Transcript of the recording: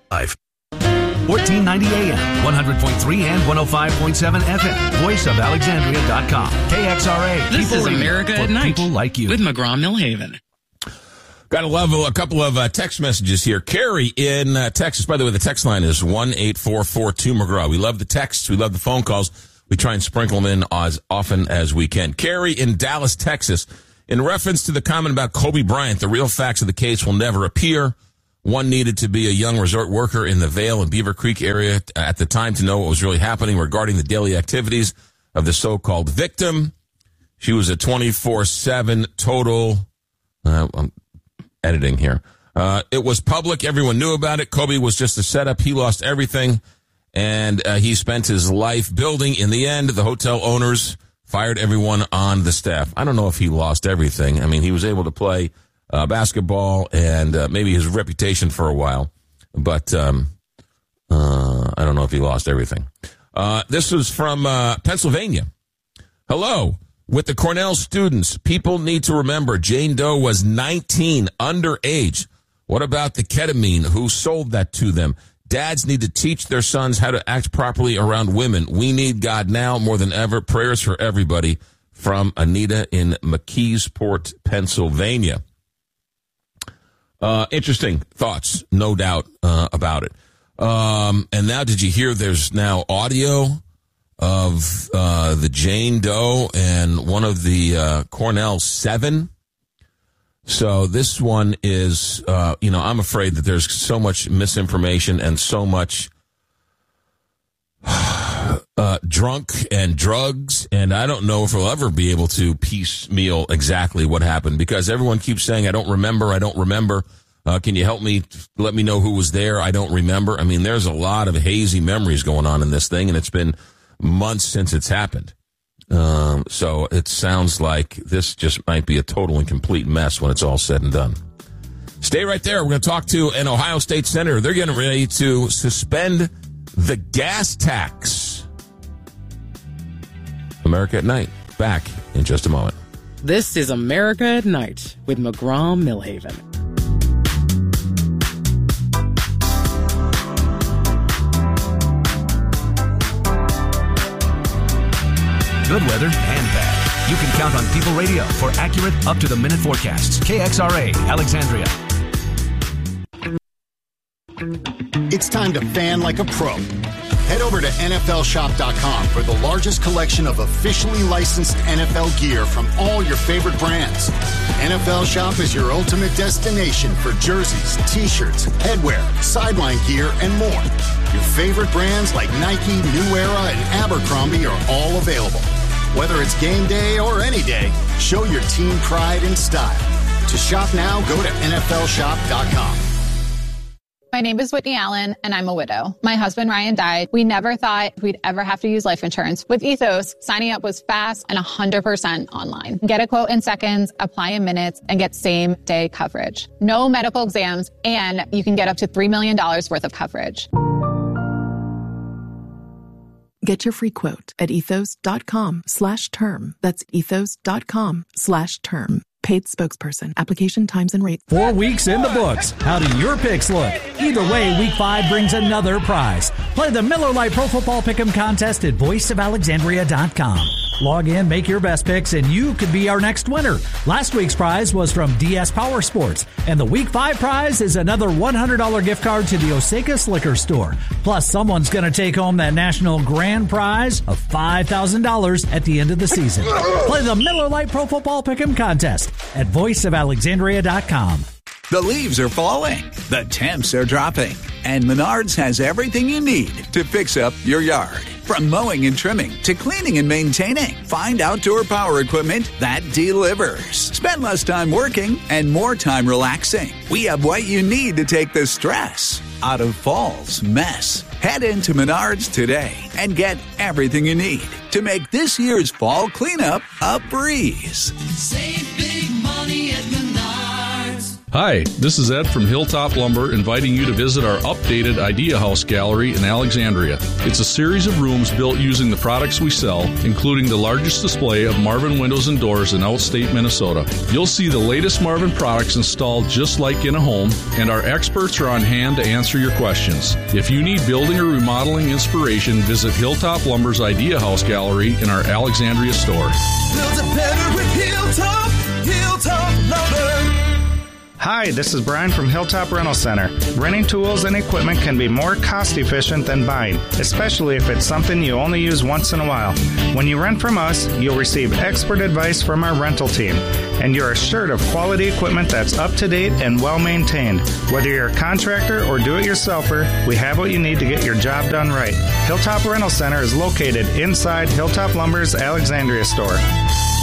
1490 AM, 100.3 and 105.7 FM. VoiceOfAlexandria.com. KXRA. This is America at Night. People like you. With McGraw-Millhaven. Got to love a couple of text messages here. Carrie in Texas. By the way, the text line is 1-844-2-McGraw. We love the texts. We love the phone calls. We try and sprinkle them in as often as we can. Carrie in Dallas, Texas. In reference to the comment about Kobe Bryant, the real facts of the case will never appear. One needed to be a young resort worker in the Vail and Beaver Creek area at the time to know what was really happening regarding the daily activities of the so-called victim. She was a 24/7 total... I'm editing here. It was public. Everyone knew about it. Kobe was just a setup. He lost everything, and he spent his life building. In the end, the hotel owners fired everyone on the staff. I don't know if he lost everything. I mean, he was able to play basketball and maybe his reputation for a while, but I don't know if he lost everything. This was from Pennsylvania. Hello. With the Cornell students, people need to remember Jane Doe was 19, underage. What about the ketamine? Who sold that to them? Dads need to teach their sons how to act properly around women. We need God now more than ever. Prayers for everybody. From Anita in McKeesport, Pennsylvania. Interesting thoughts, no doubt about it. And now, did you hear there's now audio of the Jane Doe and one of the Cornell 7? So this one is, I'm afraid that there's so much misinformation and so much drunk and drugs, and I don't know if we'll ever be able to piecemeal exactly what happened, because everyone keeps saying, I don't remember. Can you help me? Let me know who was there. I don't remember. I mean, there's a lot of hazy memories going on in this thing, and it's been months since it's happened. So it sounds like this just might be a total and complete mess when it's all said and done. Stay right there. We're going to talk to an Ohio State senator. They're getting ready to suspend the gas tax. America at Night. Back in just a moment. This is America at Night with McGraw-Millhaven. Good weather and bad. You can count on People Radio for accurate, up-to-the-minute forecasts. KXRA, Alexandria. It's time to fan like a pro. Head over to NFLShop.com for the largest collection of officially licensed NFL gear from all your favorite brands. NFL Shop is your ultimate destination for jerseys, t-shirts, headwear, sideline gear, and more. Your favorite brands like Nike, New Era, and Abercrombie are all available. Whether it's game day or any day, show your team pride and style. To shop now, go to NFLShop.com. My name is Whitney Allen, and I'm a widow. My husband, Ryan, died. We never thought we'd ever have to use life insurance. With Ethos, signing up was fast and 100% online. Get a quote in seconds, apply in minutes, and get same-day coverage. No medical exams, and you can get up to $3 million worth of coverage. Get your free quote at ethos.com/term. That's ethos.com/term. Paid spokesperson. Application times and rates. 4 weeks in the books. How do your picks look? Either way, Week 5 brings another prize. Play the Miller Lite Pro Football Pick'em contest at voiceofalexandria.com. Log in, make your best picks, and you could be our next winner. Last week's prize was from DS Power Sports, and the Week 5 prize is another $100 gift card to the Osaka Liquor Store. Plus, someone's going to take home that national grand prize of $5,000 at the end of the season. Play the Miller Lite Pro Football Pick'em contest at voiceofalexandria.com. The leaves are falling, the temps are dropping, and Menards has everything you need to fix up your yard. From mowing and trimming to cleaning and maintaining, find outdoor power equipment that delivers. Spend less time working and more time relaxing. We have what you need to take the stress out of fall's mess. Head into Menards today and get everything you need to make this year's fall cleanup a breeze. Save big money at Menards. Hi, this is Ed from Hilltop Lumber inviting you to visit our updated Idea House Gallery in Alexandria. It's a series of rooms built using the products we sell, including the largest display of Marvin windows and doors in outstate Minnesota. You'll see the latest Marvin products installed just like in a home, and our experts are on hand to answer your questions. If you need building or remodeling inspiration, visit Hilltop Lumber's Idea House Gallery in our Alexandria store. Build it better with Hilltop Lumber. Hi, this is Brian from Hilltop Rental Center. Renting tools and equipment can be more cost-efficient than buying, especially if it's something you only use once in a while. When you rent from us, you'll receive expert advice from our rental team, and you're assured of quality equipment that's up-to-date and well-maintained. Whether you're a contractor or do-it-yourselfer, we have what you need to get your job done right. Hilltop Rental Center is located inside Hilltop Lumber's Alexandria store.